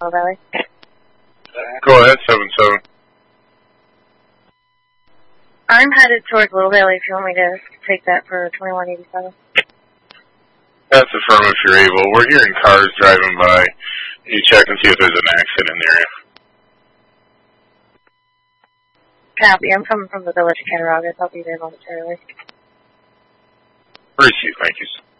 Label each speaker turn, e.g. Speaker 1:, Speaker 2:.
Speaker 1: Valley.
Speaker 2: Go ahead, 7-7.
Speaker 1: I'm headed towards Little Valley if you want me to take that for 2187.
Speaker 2: That's affirm if you're able. We're hearing cars driving by. You check and see if there's an accident in the area.
Speaker 1: Copy. I'm coming from the village of Cattaraugus. I'll be there momentarily.
Speaker 2: Receive. Thank you.